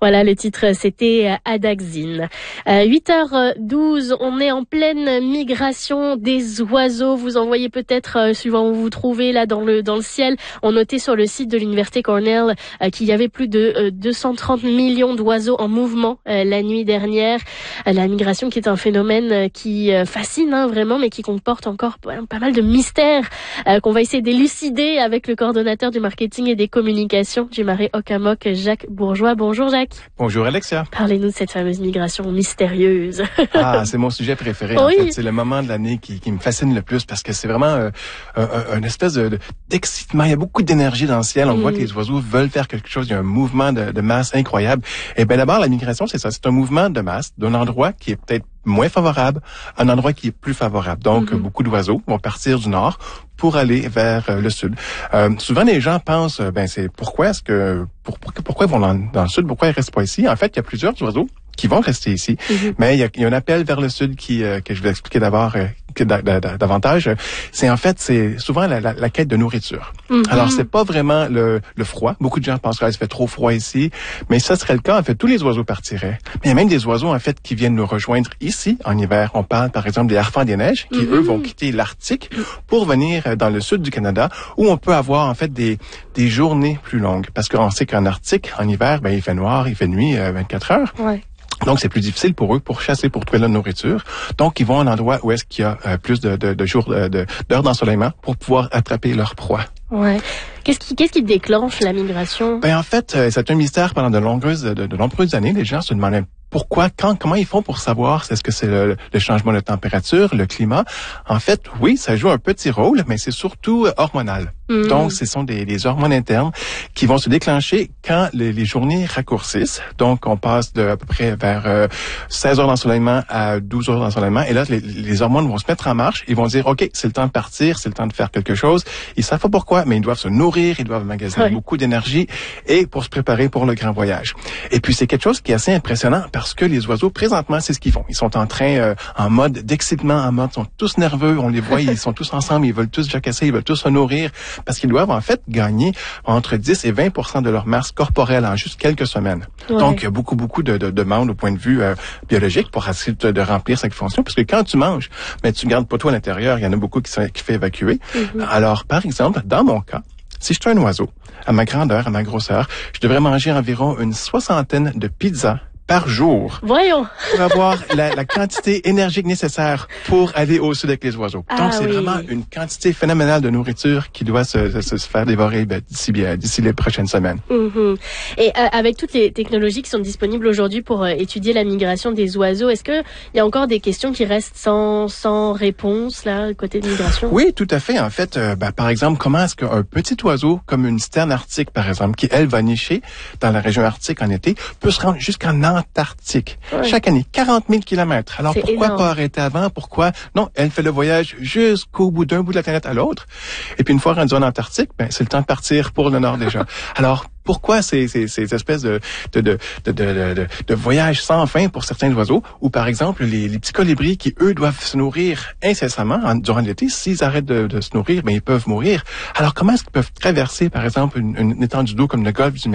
Voilà, le titre, c'était Adaxine. 8h12, on est en pleine migration des oiseaux. Vous en voyez peut-être, suivant où vous vous trouvez là dans le ciel. On notait sur le site de l'Université Cornell qu'il y avait plus de 230 millions d'oiseaux en mouvement la nuit dernière. La migration qui est un phénomène qui fascine vraiment, mais qui comporte encore pas mal de mystères qu'on va essayer d'élucider avec le coordonnateur du marketing et des communications du Marais Ocamok, Jacques Bourgeois. Bonjour Jacques. Bonjour Alexia. Parlez-nous de cette fameuse migration mystérieuse. C'est mon sujet préféré. Oui. En fait, c'est le moment de l'année qui me fascine le plus parce que c'est vraiment une espèce d'excitement. Il y a beaucoup d'énergie dans le ciel. On voit que les oiseaux veulent faire quelque chose. Il y a un mouvement de masse incroyable. Et bien d'abord, la migration, c'est ça. C'est un mouvement de masse d'un endroit qui est peut-être moins favorable à un endroit qui est plus favorable. Donc, beaucoup d'oiseaux vont partir du nord pour aller vers le sud. Souvent, les gens pensent, c'est pourquoi ils vont dans le sud, pourquoi ils restent pas ici? En fait, il y a plusieurs oiseaux qui vont rester ici. Mais il y a un appel vers le sud que je vais expliquer d'abord davantage. C'est souvent la quête de nourriture. Alors, c'est pas vraiment le froid. Beaucoup de gens pensent qu'il fait trop froid ici. Mais ça serait le cas. En fait, tous les oiseaux partiraient. Mais il y a même des oiseaux, en fait, qui viennent nous rejoindre ici en hiver. On parle, par exemple, des harfans des neiges qui, eux, vont quitter l'Arctique pour venir dans le sud du Canada où on peut avoir, en fait, des journées plus longues. Parce qu'on sait qu'en Arctique, en hiver, il fait noir, il fait nuit 24 heures. Ouais. Donc, c'est plus difficile pour eux pour chasser, pour trouver la nourriture. Donc, ils vont à un endroit où est-ce qu'il y a plus de jours, d'heures d'ensoleillement pour pouvoir attraper leur proie. Ouais. Qu'est-ce qui déclenche la migration? En fait, c'est un mystère pendant de nombreuses années. Les gens se demandaient pourquoi, comment ils font pour savoir est-ce que c'est le changement de température, le climat. En fait, oui, ça joue un petit rôle, mais c'est surtout hormonal. Donc, ce sont des hormones internes qui vont se déclencher quand les journées raccourcissent. Donc, on passe de à peu près vers 16 heures d'ensoleillement à 12 heures d'ensoleillement. Et là, les hormones vont se mettre en marche. Ils vont dire, OK, c'est le temps de partir, c'est le temps de faire quelque chose. Ils savent pas pourquoi, mais ils doivent se nourrir, ils doivent magasiner beaucoup d'énergie et pour se préparer pour le grand voyage. Et puis, c'est quelque chose qui est assez impressionnant parce que les oiseaux, présentement, c'est ce qu'ils font. Ils sont en train, en mode d'excitement, ils sont tous nerveux, on les voit, ils sont tous ensemble, ils veulent tous jacasser, ils veulent tous se nourrir parce qu'ils doivent en fait gagner entre 10 et 20% de leur masse corporelle en juste quelques semaines. Ouais. Donc, il y a beaucoup de demandes au point de vue biologique pour essayer de remplir cette fonction parce que quand tu manges, mais tu gardes pas tout à l'intérieur, il y en a beaucoup qui fait évacuer. Alors, par exemple, dans mon cas, si je suis un oiseau, à ma grandeur, à ma grosseur, je devrais manger environ une 60aine de pizzas par jour. Voyons. Pour avoir la quantité énergique nécessaire pour aller au sud avec les oiseaux. Donc, c'est vraiment une quantité phénoménale de nourriture qui doit se faire dévorer d'ici les prochaines semaines. Et avec toutes les technologies qui sont disponibles aujourd'hui pour étudier la migration des oiseaux, est-ce que il y a encore des questions qui restent sans réponse, là, côté de migration? Oui, tout à fait. En fait, par exemple, comment est-ce qu'un petit oiseau, comme une sterne arctique, par exemple, qui, elle, va nicher dans la région arctique en été, peut se rendre jusqu'en Antarctique. Chaque année, 40 000 kilomètres. Alors, pourquoi pas arrêter avant? Pourquoi? Non, elle fait le voyage jusqu'au bout d'un bout de la planète à l'autre. Et puis, une fois rendue en Antarctique, c'est le temps de partir pour le nord déjà. Alors, pourquoi ces espèces de voyages sans fin pour certains oiseaux ou par exemple les petits colibris qui eux doivent se nourrir incessamment durant l'été, s'ils arrêtent de se nourrir, ils peuvent mourir. Alors comment est-ce qu'ils peuvent traverser par exemple une étendue d'eau comme le golfe du